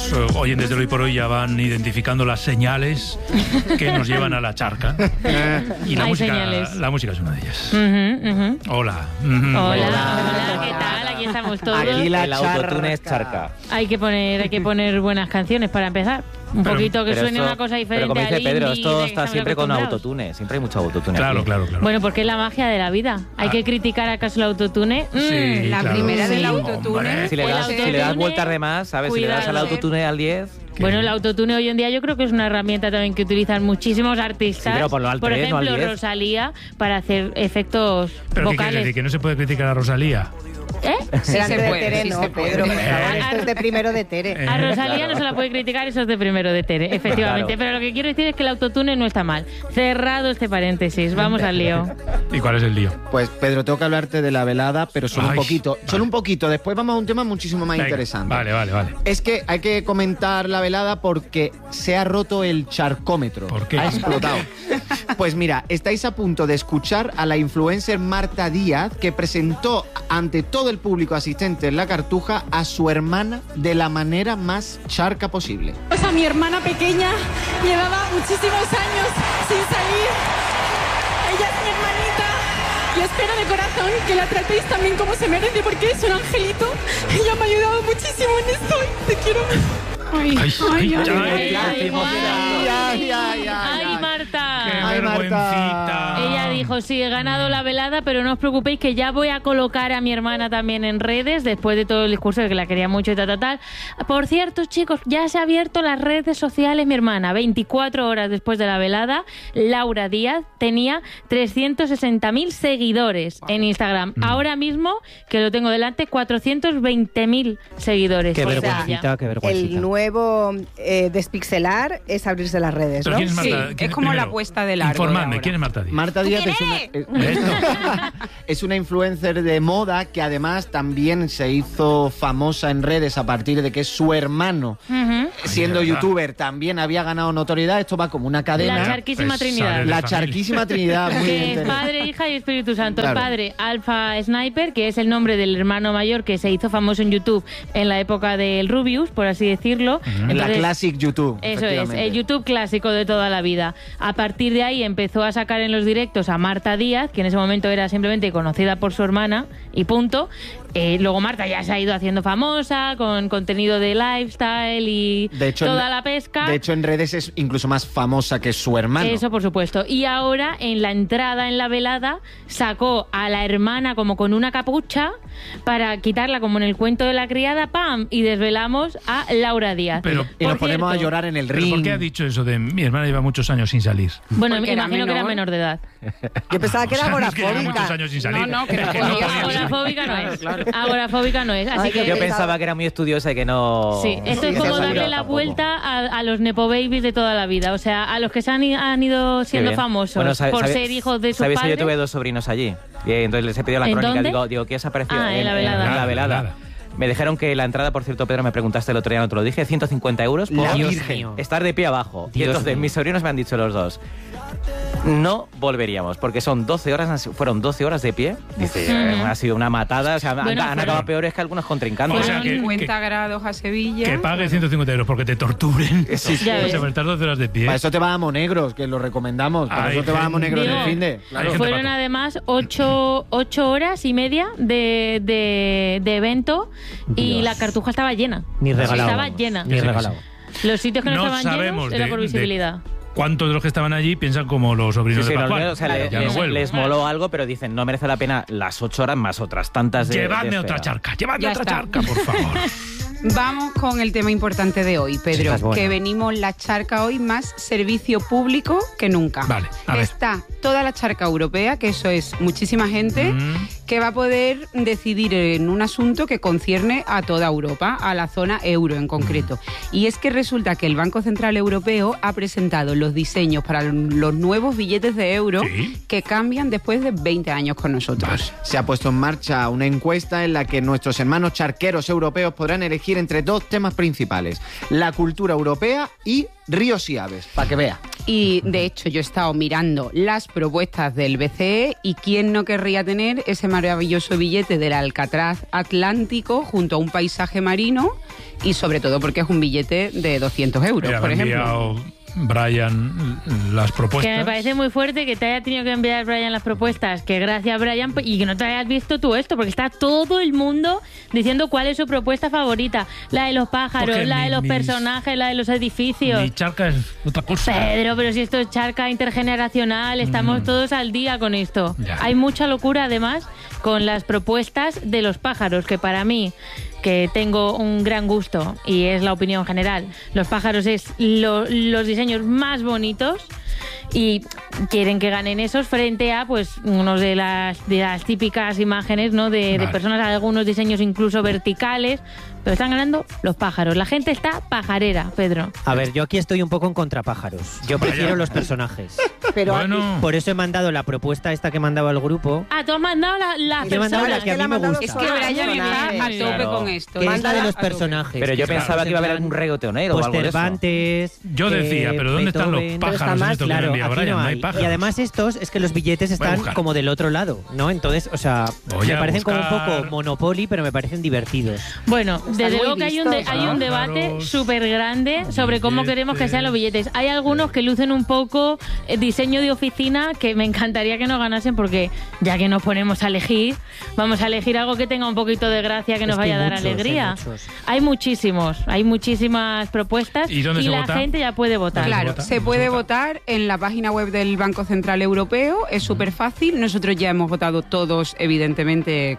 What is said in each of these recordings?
los oyentes de Hoy por Hoy ya van identificando las señales que nos llevan a la charca. Y la música es una de ellas. Hola. Hola, ¿qué tal? Aquí estamos todos. Aquí el autotune es charca. Hay que poner buenas canciones para empezar. Un poquito que suene una cosa diferente. Pero como dice al Pedro, indie, esto está siempre con acostumbrados. autotune. Siempre hay mucho autotune. Claro. Bueno, porque es la magia de la vida. Hay que criticar acaso el autotune. Sí, La claro. primera del Sí, autotune. hombre. Si le das vueltas de más, ¿sabes? Si le das al Cuidado. autotune al 10... Bueno, el autotune hoy en día yo creo que es una herramienta también que utilizan muchísimos artistas. Sí, pero ponlo al por 3, no al ejemplo, 10. Rosalía, para hacer efectos ¿Pero qué quiere vocales. decir? ¿Que no se puede criticar a Rosalía? ¿Eh? Sí Delante se de puede, Tere, sí no, se Pedro, puede. por favor, esto es de primero de Tere. A Rosalía no se la puede criticar, eso es de primero de Tere, efectivamente. Claro. Pero lo que quiero decir es que el autotune no está mal. Cerrado este paréntesis, vamos al lío. ¿Y cuál es el lío? Pues Pedro, tengo que hablarte de la velada, pero solo un Ay, poquito. vale. Solo un poquito. Después vamos a un tema muchísimo más Venga, interesante. Vale. Es que hay que comentar la velada porque se ha roto el charcómetro. ¿Por qué? Ha explotado. Pues mira, estáis a punto de escuchar a la influencer Marta Díaz, que presentó ante todo el público asistente en la Cartuja a su hermana de la manera más charca posible. Pues a mi hermana pequeña llevaba muchísimos años sin salir. Ella es mi hermanita. Y espero de corazón que la tratéis también como se merece porque es un angelito. Ella me ha ayudado muchísimo en esto. Te quiero. Ay, ¡Ay, Marta! ¡Qué Ay, Marta. vergüencita! Ella dijo, sí, he ganado la velada, pero no os preocupéis que ya voy a colocar a mi hermana también en redes, después de todo el discurso de que la quería mucho y tal. Por cierto, chicos, ya se ha abierto las redes sociales mi hermana. 24 horas después de la velada, Laura Díaz tenía 360.000 seguidores en Instagram. Ahora mismo, que lo tengo delante, 420.000 seguidores. Qué O sea, vergüencita, qué vergüencita. El nuevo despixelar es abrirse las redes, ¿Pero ¿no? quién es Marta? Sí, ¿Quién es como primero? la puesta del árbol Informadme, ahora. ¿quién es Marta Díaz? Marta Díaz es una influencer de moda que además también se hizo famosa en redes a partir de que su hermano, siendo Ay, de verdad. youtuber, también había ganado notoriedad. Esto va como una cadena. La charquísima Pues Trinidad. sale de La familia. charquísima Trinidad. Muy Que bien, es Tere. Padre, Hija y Espíritu Santo. Claro. El padre, Alpha Sniper, que es el nombre del hermano mayor que se hizo famoso en YouTube en la época del Rubius, por así decirlo. En la Entonces, Classic YouTube. eso es, efectivamente. el YouTube clásico de toda la vida. A partir de ahí empezó a sacar en los directos a Marta Díaz, que en ese momento era simplemente conocida por su hermana, y punto. Luego Marta ya se ha ido haciendo famosa con contenido de lifestyle y toda la pesca. De hecho, en redes es incluso más famosa que su hermano. Eso, por supuesto. Y ahora, en la entrada, en la velada, sacó a la hermana como con una capucha para quitarla como en el cuento de la criada, ¡pam! Y desvelamos a Laura Díaz. Pero- Y nos Por ponemos a cierto, llorar en el ¿Pero ring. por qué ha dicho eso de mi hermana lleva muchos años sin salir? Bueno, me Porque era imagino que era menor. menor de edad. Yo pensaba que era O sea, no es que lleva muchos agorafóbica. años sin salir. No, que no Es que podía podía salir. salir. Agorafóbica no es. Agorafóbica no es. Así Ay, que... Yo pensaba que era muy estudiosa y que no... Sí, esto es Sí, como eso darle yo la tampoco. vuelta a los nepo babies de toda la vida. O sea, a los que se han ido siendo bien. famosos Bueno, por ser hijos de sus ¿sabéis que padres. yo tuve 2 sobrinos allí? Y entonces les he pedido la ¿En crónica. dónde? Digo, ¿qué os ha parecido? Ah, en la velada. En la velada. Velada. Me dijeron que la entrada, por cierto, Pedro, me preguntaste el otro día, no te lo dije, 150 euros por La Dios Virgen. mío. Estar de pie abajo. Y Dios entonces mío. mis sobrinos me han dicho los dos, no volveríamos, porque son 12 horas, fueron 12 horas de pie. Dice, ha sido una matada, o sea, han Bueno, acabado peores que algunos contrincantes. O sea, Fueron que- 50 grados a Sevilla. Que pague 150 euros porque te torturen. Sí, sí. Ya O ves. sea, por estar 12 horas de pie. Para eso te vas a Monegros, que lo recomendamos. Para Hay eso te vas a gente- Monegros en Digo, el fin de. Hay Claro. gente Fueron pato. además 8 horas y media de evento y Dios. la Cartuja estaba llena. Ni regalado. Estaba vamos. llena. Ni regalado. Los sitios que no, No estaban sabemos llenos era de- por de- visibilidad. ¿Cuántos de los que estaban allí piensan como los sobrinos Sí, de no, Pascual? o sea, Ya no vuelvo. les moló algo, pero dicen, no merece la pena las 8 horas más otras tantas de Llevadme de otra espera. charca, llevadme Ya otra está. charca, por favor. Vamos con el tema importante de hoy, Pedro, Esa es buena. que venimos la charca hoy más servicio público que nunca. Vale, a ver. Está toda la charca europea, que eso es muchísima gente, que va a poder decidir en un asunto que concierne a toda Europa, a la zona euro en concreto. Y es que resulta que el Banco Central Europeo ha presentado los diseños para los nuevos billetes de euro Sí. que cambian después de 20 años con nosotros. Vale. Se ha puesto en marcha una encuesta en la que nuestros hermanos charqueros europeos podrán elegir entre 2 temas principales: la cultura europea y ríos y aves, para que vea. Y de hecho yo he estado mirando las propuestas del BCE y quién no querría tener ese maravilloso billete del Alcatraz Atlántico junto a un paisaje marino y sobre todo porque es un billete de 200 euros, Mira, por ejemplo. Brian, las propuestas. Que me parece muy fuerte que te haya tenido que enviar Brian las propuestas, que gracias Brian, y que no te hayas visto tú esto, porque está todo el mundo diciendo cuál es su propuesta favorita. La de los pájaros, Porque la de los personajes, la de los edificios. Mi charca es otra cosa. Pedro, pero si esto es charca intergeneracional, estamos todos al día con esto. Ya. Hay mucha locura además con las propuestas de los pájaros, que para mí, que tengo un gran gusto y es la opinión general, los pájaros es los diseños más bonitos y quieren que ganen esos frente a pues unos de las típicas imágenes, ¿no? de personas, algunos diseños incluso verticales, pero están ganando los pájaros. La gente está pajarera, Pedro. A ver, yo aquí estoy un poco en contra pájaros. Yo prefiero los personajes. Pero Bueno, Por eso he mandado la propuesta esta que mandaba el grupo. Ah, tú has mandado la Yo he mandado persona. la que a mí me gusta. Es que Brian está a tope Claro. con esto. Que es la de los Está a tope. personajes. Pero yo Claro, pensaba que iba a haber en plan, algún reggaetonero o pues algo de eso. Cervantes. yo decía, pero ¿dónde están los Beethoven. pájaros más, estos que me Claro, envía aquí Brian? no No hay. hay pájaros. Y además estos, es que los billetes Voy a están buscar. como del otro lado, ¿no? Entonces, o sea, Voy me a parecen como un buscar. poco Monopoly, pero me parecen divertidos. Bueno, desde muy luego que hay un vistos, debate Pájaros, súper grande sobre cómo queremos que sean los billetes. Hay algunos que lucen un poco diseño de oficina, que me encantaría que nos ganasen, porque ya que nos ponemos a elegir, vamos a elegir algo que tenga un poquito de gracia, que nos Es que vaya a dar muchos, hay alegría. muchos. Hay muchísimos, hay muchísimas propuestas ¿Y dónde se la vota? gente ya puede votar. ¿Dónde Claro, vota? se puede votar en la página web del Banco Central Europeo, es súper fácil. Nosotros ya hemos votado todos, evidentemente,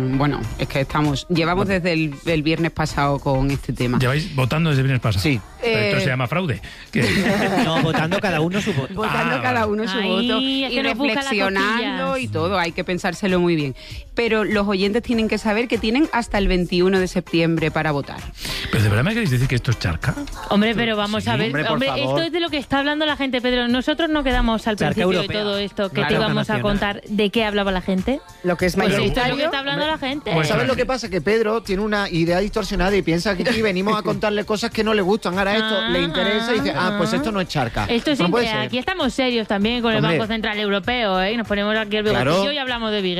es que llevamos desde el viernes pasado con este tema. ¿Lleváis votando desde el viernes pasado? Sí. Pero esto se llama fraude. ¿Qué? No, votando cada uno su voto. Votando Ah, cada vale. uno su Ay, voto es y que nos busca las reflexionando cosquillas. y todo, hay que pensárselo muy bien. Pero los oyentes tienen que saber que tienen hasta el 21 de septiembre para votar. ¿Pero de verdad me queréis decir que esto es charca? Hombre, pero vamos a ver, hombre, por favor. esto es de lo que está hablando la gente, Pedro. Nosotros no quedamos al Charca principio europea. de todo esto, que Claro, te íbamos a nacional. contar de qué hablaba la gente. lo que es Pues esto es lo que mayoritario. está hablando la gente. Pues ¿Sabes lo que pasa? Que Pedro tiene una idea distorsionada y piensa que aquí venimos a contarle cosas que no le gustan. Ahora esto le interesa y dice, pues esto no es charca. Esto es no puede ser. aquí estamos serios también con el Hombre. Banco Central Europeo, ¿eh? Nos ponemos aquí el bigotillo Claro. y hablamos de billetes.